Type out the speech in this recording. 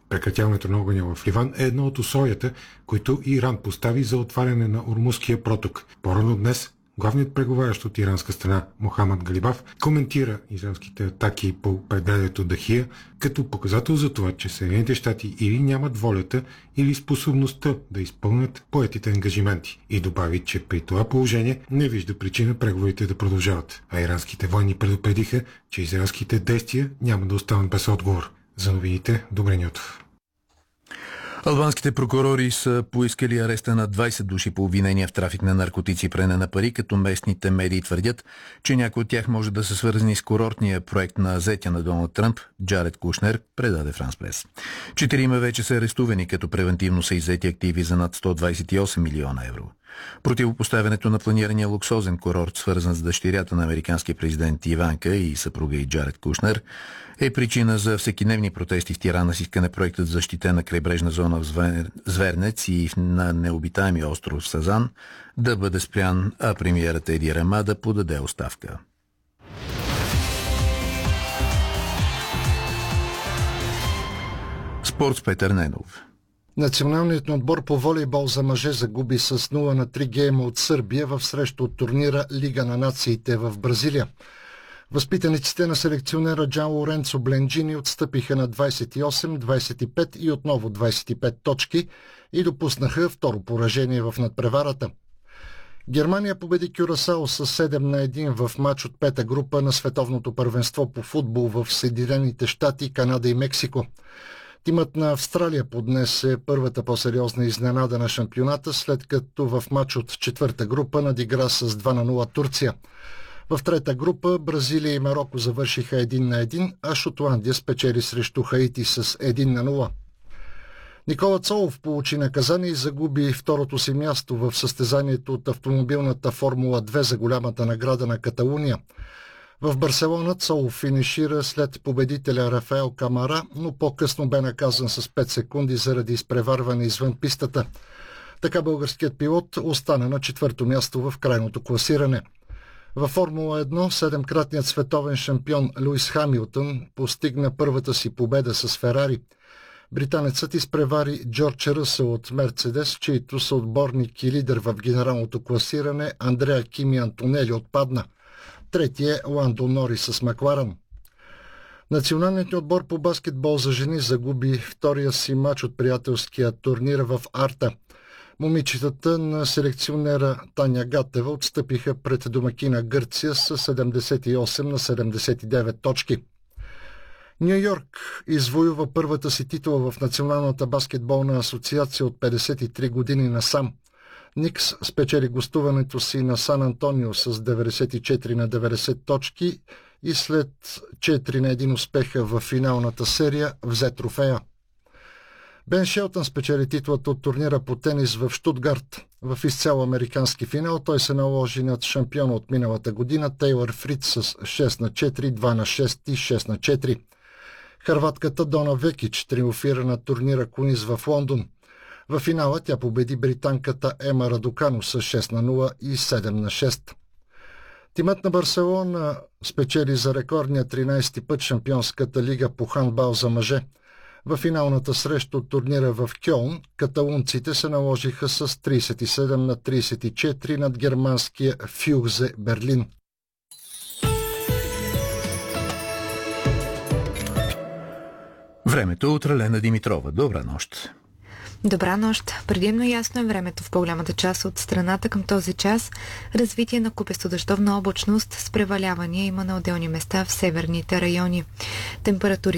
Прекратяването на огъня в Ливан е едно от условията, които Иран постави за отваряне на Ормузския проток. По-рано днес главният преговарящ от иранска страна Мохамад Галибаф коментира израелските атаки по предградието Дахия като показател за това, че Съединените щати или нямат волята, или способността да изпълнят поетите ангажименти и добави, че при това положение не вижда причина преговорите да продължават. А иранските военни предупредиха, че израелските действия няма да останат без отговор. За новините, Добрин Ютов. Албанските прокурори са поискали ареста на 20 души по обвинения в трафик на наркотици и пране на пари, като местните медии твърдят, че някои от тях може да са свързани с курортния проект на зетя на Доналд Тръмп, Джаред Кушнер, предаде Франс Прес. 4 вече са арестувани, като превентивно са иззети активи за над 128 милиона евро. Противопоставянето на планирания луксозен курорт, свързан с дъщерята на американския президент Иванка и съпруга и Джаред Кушнер, е причина за всекидневни протести в Тирана с искане проектът за защитена крайбрежна зона в Звернец и на необитаемия остров Сазан да бъде спрян, а премиерът Еди Рама да подаде оставка. Спорт с Петър Ненов. Националният отбор по волейбол за мъже загуби с 0-3 гейма от Сърбия в среща от турнира Лига на нациите в Бразилия. Възпитаниците на селекционера Джан Лоренцо Бленджини отстъпиха на 28, 25 и отново 25 точки и допуснаха второ поражение в надпреварата. Германия победи Кюрасао с 7-1 в матч от пета група на световното първенство по футбол в Съединените щати, Канада и Мексико. Тимът на Австралия поднесе първата по-сериозна изненада на шампионата, след като в матч от четвърта група надигра с 2-0 Турция. В трета група Бразилия и Мароко завършиха 1-1, а Шотландия спечели срещу Хаити с 1-0. Никола Цолов получи наказание и загуби второто си място в състезанието от автомобилната Формула 2 за голямата награда на Каталуния. В Барселона Цолов финишира след победителя Рафаел Камара, но по-късно бе наказан с 5 секунди заради изпреварване извън пистата. Така българският пилот остана на четвърто място в крайното класиране. Във Формула 1 седемкратният световен шампион Луис Хамилтън постигна първата си победа с Ферари. Британецът изпревари Джордж Ръсъл от Мерцедес, чийто съотборник и лидер в генералното класиране Андреа Кими Антонели отпадна. Трети е Ландо Норис с Макларен. Националният отбор по баскетбол за жени загуби втория си матч от приятелския турнир в Арта. Момичетата на селекционера Таня Гатева отстъпиха пред домакина Гърция с 78 на 79 точки. Ню Йорк извоюва първата си титла в Националната баскетболна асоциация от 53 години насам. Никс спечели гостуването си на Сан Антонио с 94 на 90 точки и след 4 на 1 успеха в финалната серия взе трофея. Бен Шелтън спечели титлата от турнира по тенис в Щутгарт. В изцяло американски финал той се наложи над шампиона от миналата година Тейлър Фриц с 6 на 4, 2 на 6 и 6 на 4. Хърватката Дона Векич триумфира на турнира Кунис в Лондон. В финала тя победи британката Ема Радокано с 6 на 0 и 7 на 6. Тимът на Барселона спечели за рекордния 13-ти път шампионската лига по хандбал за мъже. В финалната среща от турнира в Кьолн каталунците се наложиха с 37 на 34 над германския Фюгзе Берлин. Времето от Ралена Димитрова. Добра нощ. Добра нощ. Предимно ясно е времето в по-голямата част от страната към този час. Развитие на купесто дъждовна облачност с превалявания има на отделни места в северните райони. Температурите